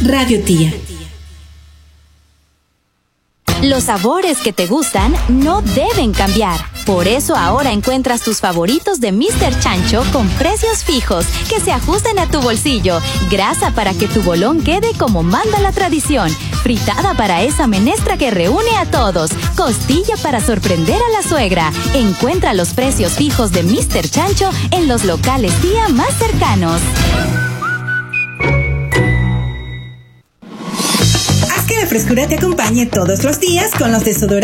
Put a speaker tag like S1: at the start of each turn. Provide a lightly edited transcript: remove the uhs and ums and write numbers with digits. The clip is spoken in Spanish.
S1: Radio Tía.
S2: Los sabores que te gustan no deben cambiar. Por eso ahora encuentras tus favoritos de Mr. Chancho con precios fijos que se ajusten a tu bolsillo. Grasa para que tu bolón quede como manda la tradición. Fritada para esa menestra que reúne a todos. Costilla para sorprender a la suegra. Encuentra los precios fijos de Mr. Chancho en los locales Tía más cercanos.
S1: Haz que la frescura te acompañe todos los días con los desodorantes